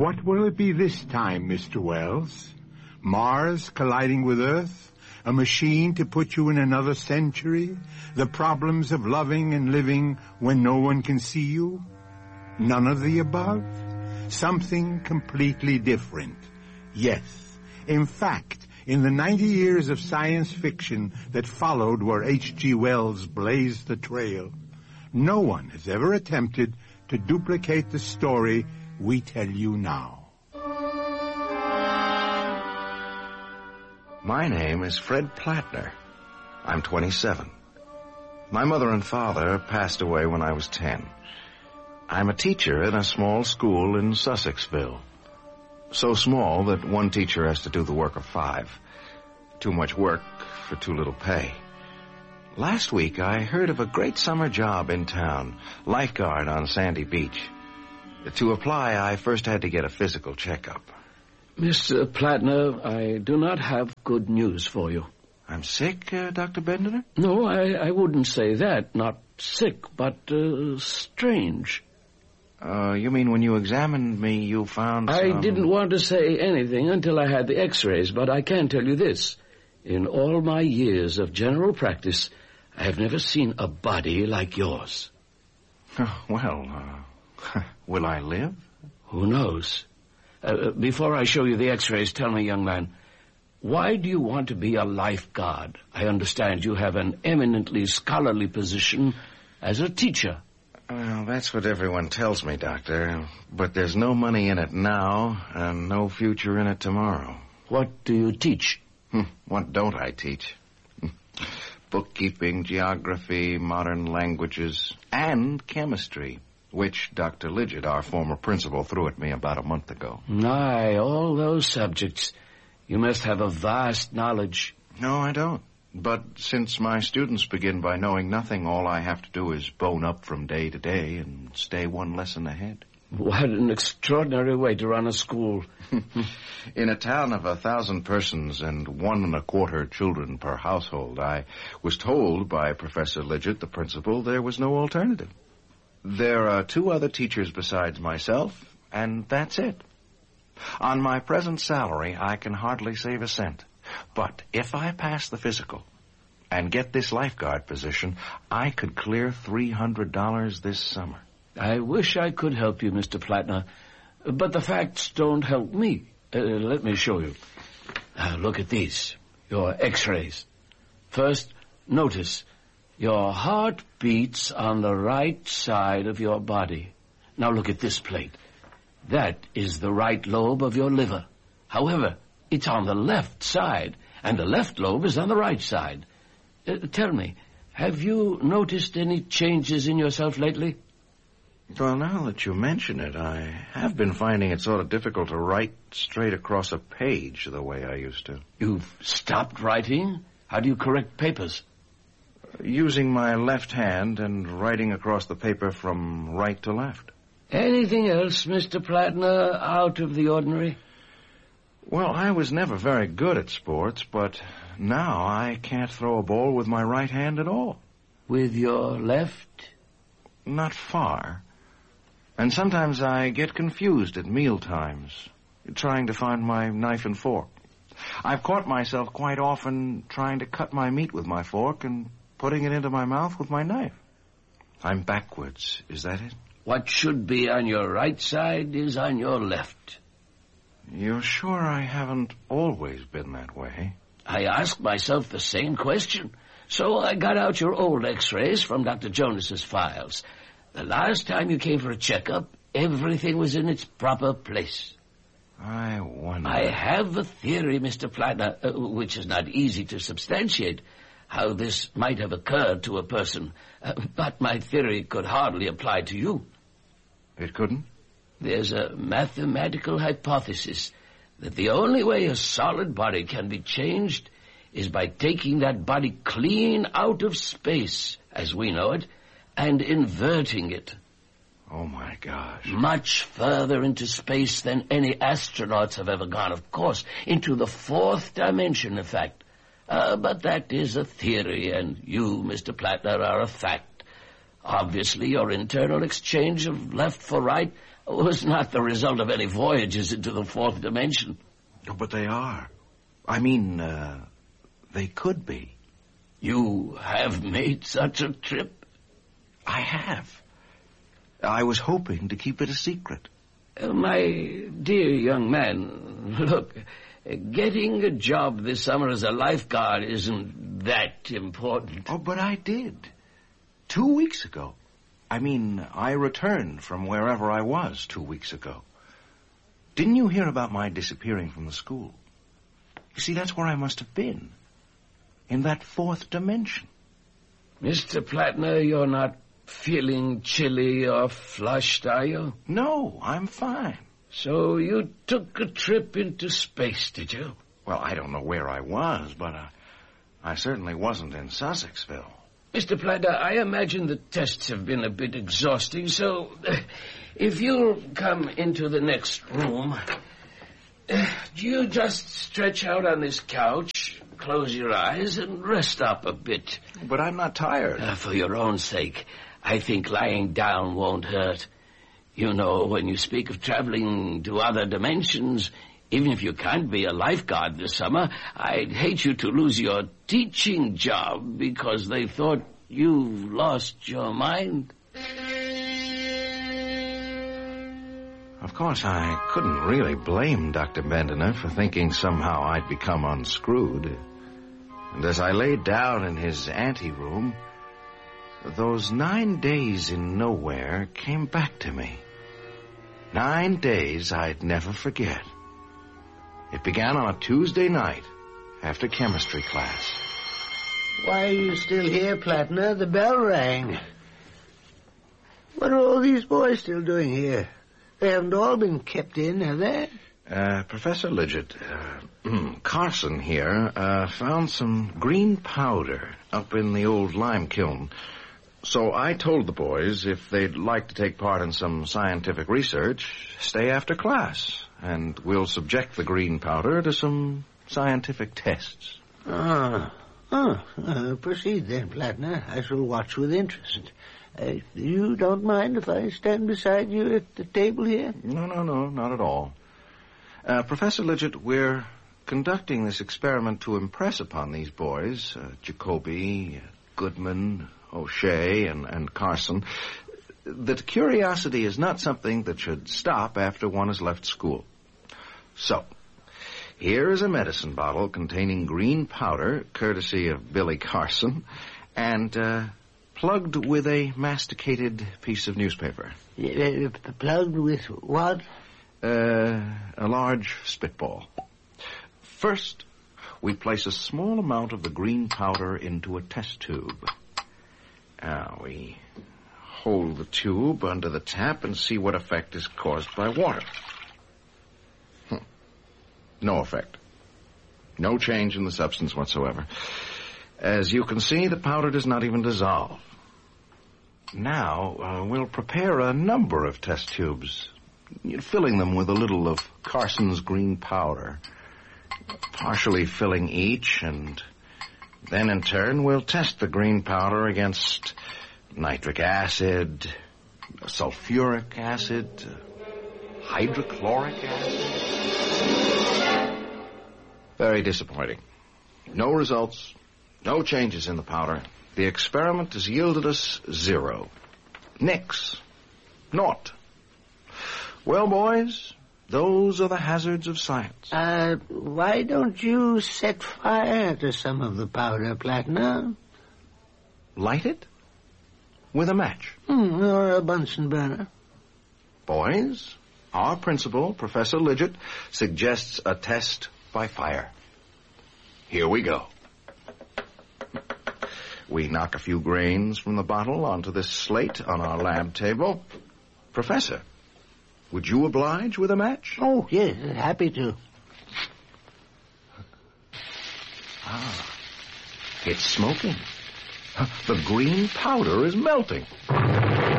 What will it be this time, Mr. Wells? Mars colliding with Earth? A machine to put you in another century? The problems of loving and living when no one can see you? None of the above? Something completely different. Yes. In fact, in the 90 years of science fiction that followed where H.G. Wells blazed the trail, no one has ever attempted to duplicate the story we tell you now. My name is Fred Plattner. I'm 27. My mother and father passed away when I was 10. I'm a teacher in a small school in Sussexville. So small that one teacher has to do the work of 5. Too much work for too little pay. Last week, I heard of a great summer job in town, lifeguard on Sandy Beach. To apply, I first had to get a physical checkup. Mr. Plattner, I do not have good news for you. I'm sick, Dr. Bendener? No, I wouldn't say that. Not sick, but strange. You mean when you examined me, you found I didn't want to say anything until I had the x-rays, but I can tell you this. In all my years of general practice, I have never seen a body like yours. Will I live? Who knows? Before I show you the x-rays, tell me, young man, why do you want to be a lifeguard? I understand you have an eminently scholarly position as a teacher. Well, that's what everyone tells me, Doctor. But there's no money in it now and no future in it tomorrow. What do you teach? What don't I teach? Bookkeeping, geography, modern languages, and chemistry, which Dr. Lidgett, our former principal, threw at me about a month ago. Aye, all those subjects. You must have a vast knowledge. No, I don't. But since my students begin by knowing nothing, all I have to do is bone up from day to day and stay one lesson ahead. What an extraordinary way to run a school. In a town of 1,000 persons and 1 1/4 children per household, I was told by Professor Lidgett, the principal, there was no alternative. There are 2 other teachers besides myself, and that's it. On my present salary, I can hardly save a cent. But if I pass the physical and get this lifeguard position, I could clear $300 this summer. I wish I could help you, Mr. Plattner, but the facts don't help me. Let me show you. Look at these, your x-rays. First, notice, your heart beats on the right side of your body. Now look at this plate. That is the right lobe of your liver. However, it's on the left side, and the left lobe is on the right side. Tell me, have you noticed any changes in yourself lately? Well, now that you mention it, I have been finding it sort of difficult to write straight across a page the way I used to. You've stopped writing? How do you correct papers? Using my left hand and writing across the paper from right to left. Anything else, Mr. Plattner, out of the ordinary? Well, I was never very good at sports, but now I can't throw a ball with my right hand at all. With your left? Not far. And sometimes I get confused at meal times, trying to find my knife and fork. I've caught myself quite often trying to cut my meat with my fork and putting it into my mouth with my knife. I'm backwards, is that it? What should be on your right side is on your left. You're sure I haven't always been that way? I asked myself the same question. So I got out your old x-rays from Dr. Jonas's files. The last time you came for a checkup, everything was in its proper place. I wonder... I have a theory, Mr. Plattner, which is not easy to substantiate, how this might have occurred to a person. But my theory could hardly apply to you. It couldn't? There's a mathematical hypothesis that the only way a solid body can be changed is by taking that body clean out of space, as we know it, and inverting it. Oh, my gosh. Much further into space than any astronauts have ever gone, of course. Into the 4th dimension, in fact. But that is a theory, and you, Mr. Plattner, are a fact. Obviously, your internal exchange of left for right was not the result of any voyages into the fourth dimension. Oh, but they are. I mean, they could be. You have made such a trip? I have. I was hoping to keep it a secret. My dear young man, look, getting a job this summer as a lifeguard isn't that important. Oh, but I did. 2 weeks ago. I mean, I returned from wherever I was 2 weeks ago. Didn't you hear about my disappearing from the school? You see, that's where I must have been. In that fourth dimension. Mr. Plattner, you're not feeling chilly or flushed, are you? No, I'm fine. So you took a trip into space, did you? Well, I don't know where I was, but I certainly wasn't in Sussexville. Mr. Plattner, I imagine the tests have been a bit exhausting, so if you'll come into the next room, you just stretch out on this couch, close your eyes, and rest up a bit. But I'm not tired. For your own sake, I think lying down won't hurt. You know, when you speak of traveling to other dimensions, even if you can't be a lifeguard this summer, I'd hate you to lose your teaching job because they thought you lost your mind. Of course, I couldn't really blame Dr. Bendiner for thinking somehow I'd become unscrewed. And as I laid down in his anteroom, those 9 days in nowhere came back to me. 9 days I'd never forget. It began on a Tuesday night after chemistry class. Why are you still here, Plattner? The bell rang. What are all these boys still doing here? They haven't all been kept in, have they? Professor Lidgett, Carson here, found some green powder up in the old lime kiln. So I told the boys if they'd like to take part in some scientific research, stay after class, and we'll subject the green powder to some scientific tests. Proceed then, Plattner. I shall watch with interest. You don't mind if I stand beside you at the table here? No, not at all. Professor Lidgett, we're conducting this experiment to impress upon these boys, Jacoby, Goodman, O'Shea, and Carson, that curiosity is not something that should stop after one has left school. So, here is a medicine bottle containing green powder, courtesy of Billy Carson, and plugged with a masticated piece of newspaper. Plugged with what? A large spitball. First, we place a small amount of the green powder into a test tube. Now, we hold the tube under the tap and see what effect is caused by water. No effect. No change in the substance whatsoever. As you can see, the powder does not even dissolve. Now, we'll prepare a number of test tubes, filling them with a little of Carson's green powder, partially filling each, and then in turn we'll test the green powder against nitric acid, sulfuric acid, hydrochloric acid. Very disappointing. No results, no changes in the powder. The experiment has yielded us 0. Nix. Naught. Well, boys, those are the hazards of science. Why don't you set fire to some of the powder, Plattner? Light it? With a match. Or a Bunsen burner. Boys, our principal, Professor Lidgett, suggests a test by fire. Here we go. We knock a few grains from the bottle onto this slate on our lab table. Professor, would you oblige with a match? Oh, yes, happy to. It's smoking. The green powder is melting.